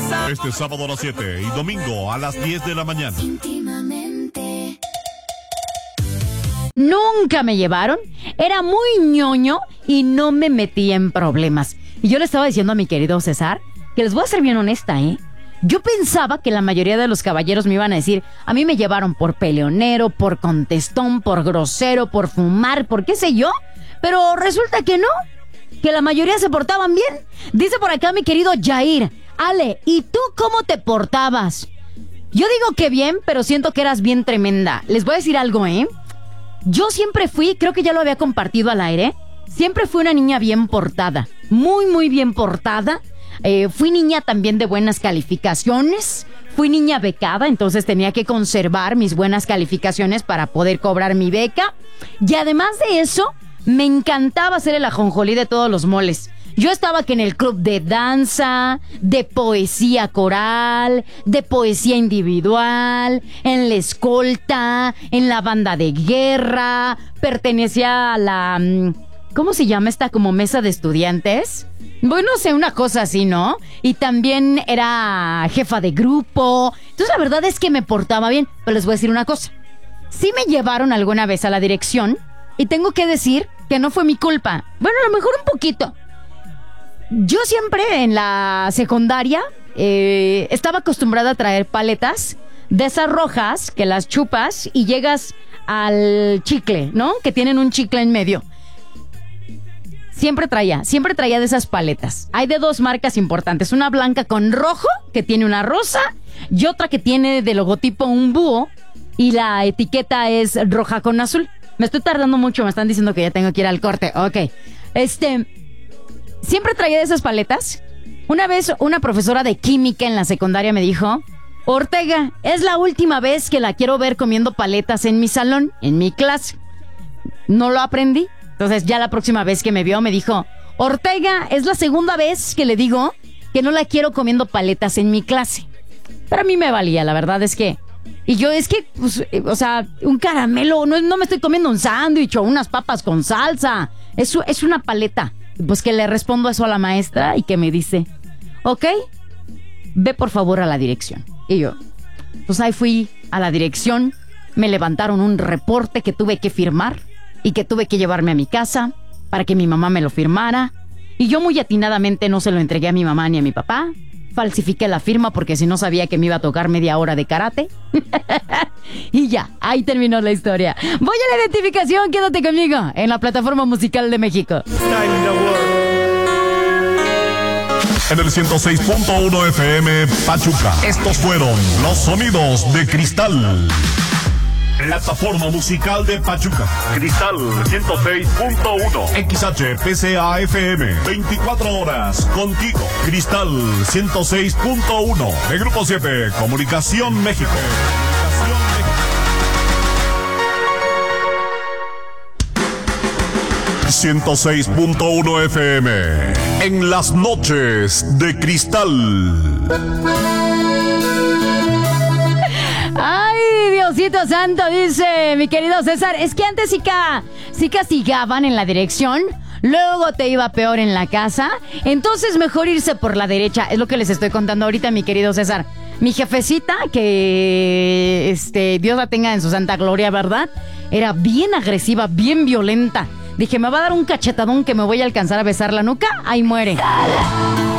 Este sábado a las 7 y domingo a las 10 de la mañana. Nunca me llevaron, era muy ñoño y no me metí en problemas. Y yo le estaba diciendo a mi querido César que les voy a ser bien honesta, Yo pensaba que la mayoría de los caballeros me iban a decir, a mí me llevaron por peleonero, por contestón, por grosero, por fumar, por qué sé yo. Pero resulta que no, que la mayoría se portaban bien. Dice por acá mi querido Jair, Ale, ¿y tú cómo te portabas? Yo digo que bien, pero siento que eras bien tremenda. Les voy a decir algo, Yo siempre fui, creo que ya lo había compartido al aire, siempre fui una niña bien portada, muy, muy bien portada. Fui niña también de buenas calificaciones, fui niña becada, entonces tenía que conservar mis buenas calificaciones para poder cobrar mi beca. Y además de eso, me encantaba hacer el ajonjolí de todos los moles. Yo estaba que en el club de danza, de poesía coral, de poesía individual, en la escolta, en la banda de guerra, pertenecía a la... ¿cómo se llama esta como mesa de estudiantes? Bueno, no sé, una cosa así, ¿no? Y también era jefa de grupo. Entonces la verdad es que me portaba bien. Pero les voy a decir una cosa. Sí me llevaron alguna vez a la dirección y tengo que decir que no fue mi culpa. Bueno, a lo mejor un poquito. Yo siempre en la secundaria estaba acostumbrada a traer paletas de esas rojas que las chupas y llegas al chicle, ¿no? Que tienen un chicle en medio. Siempre traía de esas paletas. Hay de dos marcas importantes. Una blanca con rojo, que tiene una rosa, y otra que tiene de logotipo un búho, y la etiqueta es roja con azul. Me estoy tardando mucho, me están diciendo que ya tengo que ir al corte. Ok. Siempre traía de esas paletas. Una vez una profesora de química en la secundaria me dijo, Ortega, es la última vez que la quiero ver comiendo paletas en mi salón, en mi clase. No lo aprendí. Entonces ya la próxima vez que me vio me dijo, Ortega, es la segunda vez que le digo que no la quiero comiendo paletas en mi clase. Pero a mí me valía, la verdad es que... Y yo es que, pues, o sea, un caramelo, no me estoy comiendo un sándwich o unas papas con salsa. Eso es una paleta. Pues que le respondo eso a la maestra y que me dice, ok, ve por favor a la dirección. Y yo, pues ahí fui a la dirección, me levantaron un reporte que tuve que firmar y que tuve que llevarme a mi casa para que mi mamá me lo firmara. Y yo muy atinadamente no se lo entregué a mi mamá ni a mi papá. Falsifiqué la firma porque si no sabía que me iba a tocar media hora de karate. Y ya, ahí terminó la historia. Voy a la identificación, quédate conmigo en la plataforma musical de México. En el 106.1 FM Pachuca. Estos fueron los sonidos de Cristal. Plataforma musical de Pachuca. Cristal 106.1. XHPCA FM. 24 horas contigo. Cristal 106.1. De Grupo 7. Comunicación México. 106.1 FM. En las noches de Cristal. ¡Ay, Diosito Santo! Dice mi querido César. Es que antes sí castigaban en la dirección. Luego te iba peor en la casa. Entonces mejor irse por la derecha. Es lo que les estoy contando ahorita, mi querido César. Mi jefecita, que Dios la tenga en su santa gloria, ¿verdad? Era bien agresiva, bien violenta. Dije, me va a dar un cachetadón que me voy a alcanzar a besar la nuca. Ahí muere.